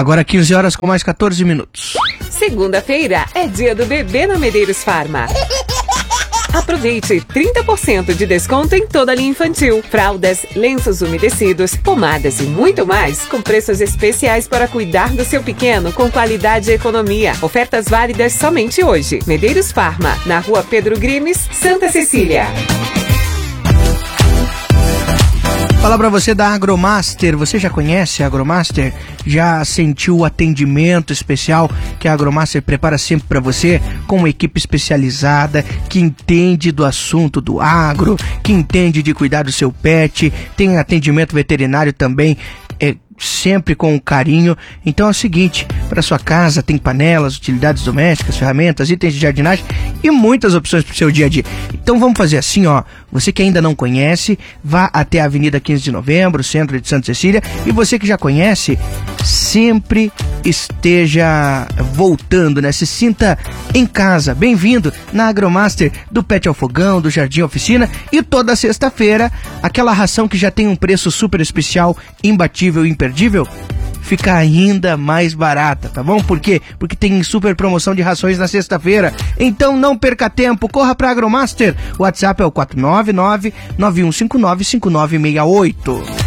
Agora 15 horas com mais 14 minutos. Segunda-feira é dia do bebê na Medeiros Farma. Aproveite 30% de desconto em toda a linha infantil. Fraldas, lenços umedecidos, pomadas e muito mais, com preços especiais para cuidar do seu pequeno com qualidade e economia. Ofertas válidas somente hoje. Medeiros Farma, na Rua Pedro Grimes, Santa Cecília. Falar pra você da Agromaster. Você já conhece a Agromaster? Já sentiu o atendimento especial que a Agromaster prepara sempre pra você, com uma equipe especializada que entende do assunto do agro, que entende de cuidar do seu pet, tem atendimento veterinário também, sempre com carinho. Então é o seguinte, para sua casa tem panelas, utilidades domésticas, ferramentas, itens de jardinagem e muitas opções para o seu dia a dia. Então vamos fazer assim, ó, você que ainda não conhece, vá até a Avenida 15 de Novembro, centro de Santa Cecília, e você que já conhece, sempre esteja voltando, né? Se sinta em casa, bem-vindo na Agromaster, do Pet ao Fogão, do Jardim Oficina, e toda sexta-feira, aquela ração que já tem um preço super especial, imbatível e imperdível, fica ainda mais barata, tá bom? Por quê? Porque tem super promoção de rações na sexta-feira. Então não perca tempo, corra pra Agromaster. O WhatsApp é o 499-9159-5968.